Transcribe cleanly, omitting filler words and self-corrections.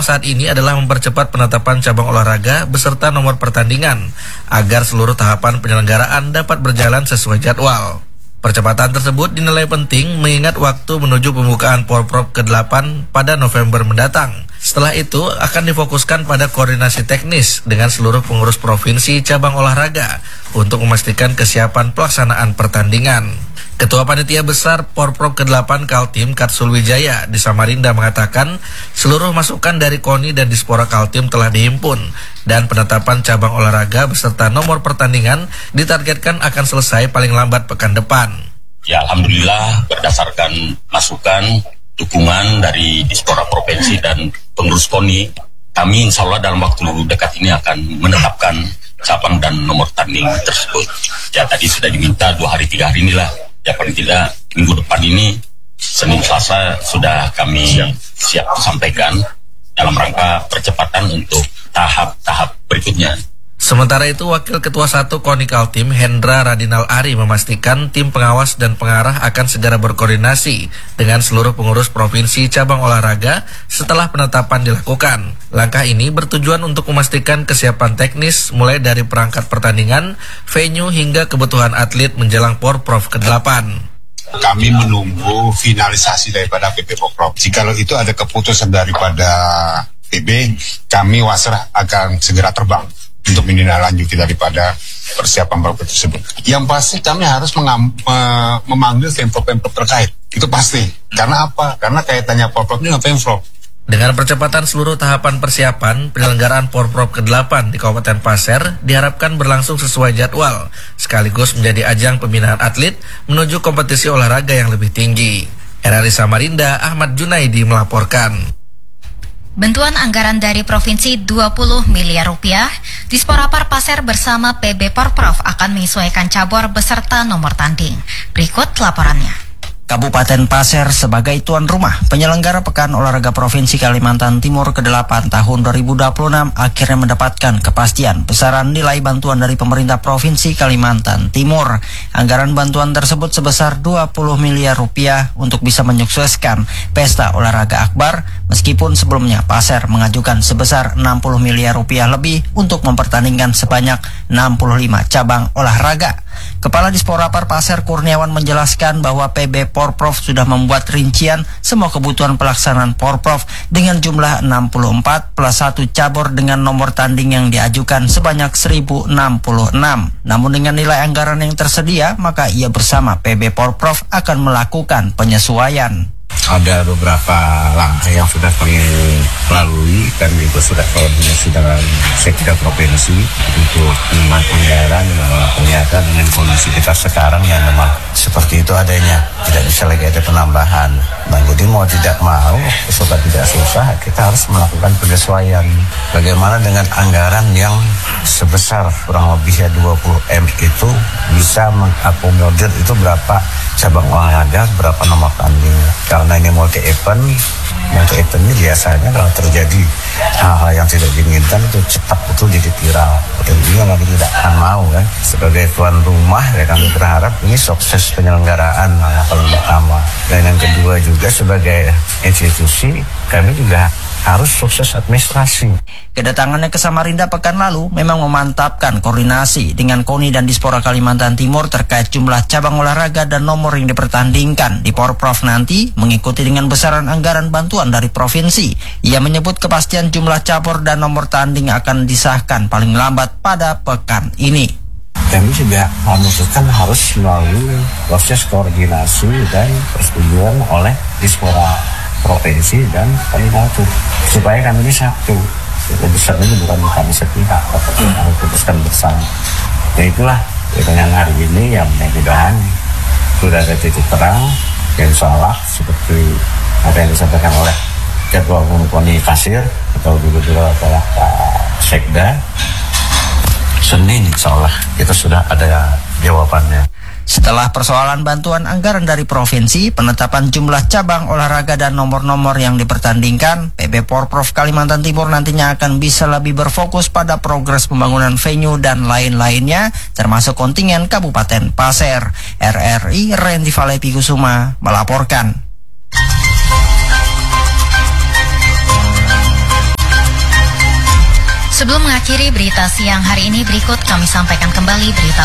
saat ini adalah mempercepat penetapan cabang olahraga beserta nomor pertandingan agar seluruh tahapan penyelenggaraan dapat berjalan sesuai jadwal. Percepatan tersebut dinilai penting mengingat waktu menuju pembukaan Porprov ke-8 pada November mendatang. Setelah itu akan difokuskan pada koordinasi teknis dengan seluruh pengurus provinsi cabang olahraga untuk memastikan kesiapan pelaksanaan pertandingan. Ketua Panitia Besar Porprov ke-8 Kaltim Katsul Wijaya di Samarinda mengatakan seluruh masukan dari KONI dan Dispora Kaltim telah dihimpun dan penetapan cabang olahraga beserta nomor pertandingan ditargetkan akan selesai paling lambat pekan depan. Ya, alhamdulillah berdasarkan masukan, dukungan dari Dispora Provinsi dan pengurus KONI, kami insya Allah dalam waktu dekat ini akan menetapkan cabang dan nomor tanding tersebut. Ya, tadi sudah diminta 2 hari 3 hari inilah. Ya, paling tidak minggu depan ini, Senin Selasa sudah kami siap sampaikan dalam rangka percepatan untuk tahap-tahap berikutnya. Sementara itu, Wakil Ketua 1 KONI Kaltim Hendra Radinal Ari memastikan tim pengawas dan pengarah akan segera berkoordinasi dengan seluruh pengurus provinsi cabang olahraga setelah penetapan dilakukan. Langkah ini bertujuan untuk memastikan kesiapan teknis mulai dari perangkat pertandingan, venue hingga kebutuhan atlet menjelang Porprov ke-8. Kami menunggu finalisasi daripada PP Porprov. Jikalau itu ada keputusan daripada PB, kami Wasra akan segera terbang untuk menindaklanjuti daripada persiapan Porprov tersebut. Yang pasti kami harus memanggil pemprov-pemprov terkait. Itu pasti. Karena apa? Karena kaitannya Porprov dengan pemprov. Dengan percepatan seluruh tahapan persiapan, penyelenggaraan Porprov ke-8 di Kabupaten Pasir diharapkan berlangsung sesuai jadwal, sekaligus menjadi ajang pembinaan atlet menuju kompetisi olahraga yang lebih tinggi. RRI Samarinda, Ahmad Junaidi melaporkan. Bantuan anggaran dari Provinsi 20 miliar rupiah, Disporapar Pasir bersama PB Porprov akan menyesuaikan cabur beserta nomor tanding. Berikut laporannya. Kabupaten Pasir sebagai tuan rumah penyelenggara Pekan Olahraga Provinsi Kalimantan Timur ke-8 tahun 2026 akhirnya mendapatkan kepastian besaran nilai bantuan dari pemerintah Provinsi Kalimantan Timur. Anggaran bantuan tersebut sebesar 20 miliar rupiah untuk bisa menyukseskan Pesta Olahraga Akbar, meskipun sebelumnya Pasir mengajukan sebesar 60 miliar rupiah lebih untuk mempertandingkan sebanyak 65 cabang olahraga. Kepala Disporapar Pasir Kurniawan menjelaskan bahwa PB Porprov sudah membuat rincian semua kebutuhan pelaksanaan Porprov dengan jumlah 64 plus 1 cabur dengan nomor tanding yang diajukan sebanyak 1066. Namun dengan nilai anggaran yang tersedia, maka ia bersama PB Porprov akan melakukan penyesuaian. Ada beberapa langkah yang sudah kami lalui. Kami juga sudah koordinasi dengan sekda provinsi untuk anggaran. Ternyata dengan kondisi kita sekarang yang memang seperti itu adanya, tidak bisa lagi ada penambahan. Nah, jadi mau tidak mau, susah tidak susah, kita harus melakukan penyesuaian. Bagaimana dengan anggaran yang sebesar kurang lebih 20 M itu bisa mengakomodir itu berapa cabang olahraga, berapa nomor tanding. Karena ini multi event ini biasanya kalau terjadi hal-hal yang tidak diinginkan itu cepat betul jadi viral. Tentunya kami tidak akan mau kan. Sebagai tuan rumah ya kami berharap ini sukses penyelenggaraan yang paling pertama. Dan yang kedua juga sebagai institusi kami juga harus sukses administrasi. Kedatangannya ke Samarinda pekan lalu memang memantapkan koordinasi dengan KONI dan Dispora Kalimantan Timur terkait jumlah cabang olahraga dan nomor yang dipertandingkan di Porprov nanti mengikuti dengan besaran anggaran bantuan dari provinsi. Ia menyebut kepastian jumlah cabur dan nomor tanding akan disahkan paling lambat pada pekan ini. Kami juga memutuskan harus melalui proses koordinasi dan persetujuan oleh Dispora Provinsi dan Kalimantan supaya kami ini satu. Keputusan ini bukan kami sepihak, tapi kami putuskan bersama. Dan itulah dengan hari ini yang mudah-mudahan sudah ada titik terang yang salah seperti apa yang disampaikan oleh Ketua Umum KONI Pasir atau juga adalah Pak Sekda. Senin insya Allah kita sudah ada jawabannya. Setelah persoalan bantuan anggaran dari provinsi, penetapan jumlah cabang olahraga dan nomor-nomor yang dipertandingkan, PB Porprov Kalimantan Timur nantinya akan bisa lebih berfokus pada progres pembangunan venue dan lain-lainnya, termasuk kontingen Kabupaten Pasir. RRI Randy Valepi Kusuma melaporkan. Sebelum mengakhiri berita siang hari ini, berikut kami sampaikan kembali berita